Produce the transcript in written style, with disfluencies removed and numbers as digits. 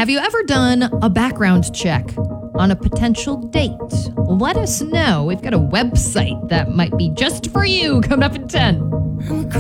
Have you ever done a background check on a potential date? Let us know. We've got a website that might be just for you coming up in 10.